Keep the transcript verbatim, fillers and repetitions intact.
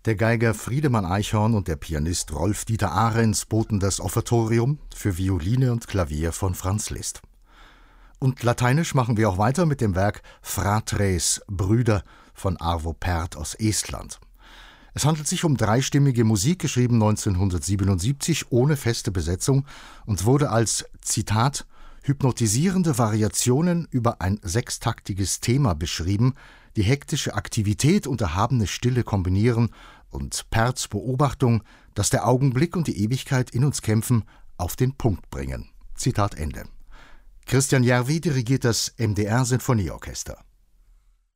Der Geiger Friedemann Eichhorn und der Pianist Rolf-Dieter Ahrens boten das Offertorium für Violine und Klavier von Franz Liszt. Und lateinisch machen wir auch weiter mit dem Werk Fratres, Brüder von Arvo Pärt aus Estland. Es handelt sich um dreistimmige Musik, geschrieben neunzehnhundertsiebenundsiebzig, ohne feste Besetzung und wurde als, Zitat, hypnotisierende Variationen über ein sechstaktiges Thema beschrieben, die hektische Aktivität und erhabene Stille kombinieren und Pärts Beobachtung, dass der Augenblick und die Ewigkeit in uns kämpfen, auf den Punkt bringen. Zitat Ende. Christian Järvi dirigiert das M D R Sinfonieorchester.